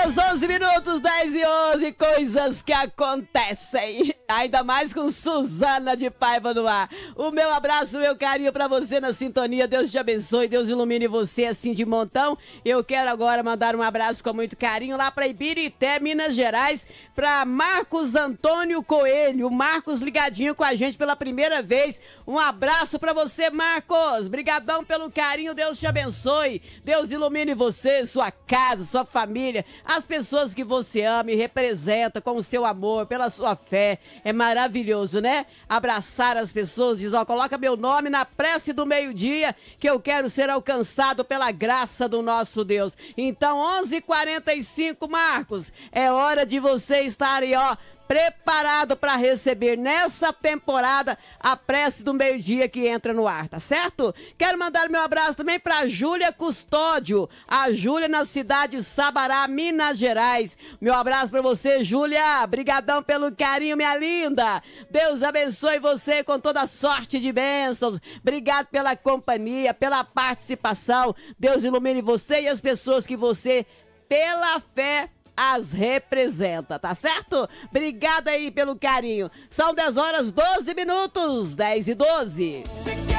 horas, 11 minutos, 10 e 11, coisas que acontecem, ainda mais com Suzana de Paiva no ar. O meu abraço, meu carinho pra você na sintonia, Deus te abençoe, Deus ilumine você assim de montão. Eu quero agora mandar um abraço com muito carinho lá pra Ibirité, Minas Gerais, pra Marcos Antônio Coelho, Marcos ligadinho com a gente pela primeira vez. Um abraço pra você, Marcos, brigadão pelo carinho, Deus te abençoe, Deus ilumine você, sua casa, sua família, as pessoas que você ama e representa com o seu amor, pela sua fé. É maravilhoso, né? Abraçar as pessoas, diz, ó, coloca meu nome na prece do meio-dia, que eu quero ser alcançado pela graça do nosso Deus. Então, 11h45, Marcos, é hora de você estar aí, ó, preparado para receber nessa temporada a prece do meio-dia que entra no ar, tá certo? Quero mandar meu abraço também para Júlia Custódio, a Júlia na cidade de Sabará, Minas Gerais. Meu abraço para você, Júlia, brigadão pelo carinho, minha linda. Deus abençoe você com toda sorte de bênçãos. Obrigado pela companhia, pela participação. Deus ilumine você e as pessoas que você, pela fé, as representa, tá certo? Obrigada aí pelo carinho. São 10 horas, 12 minutos, 10 e 12.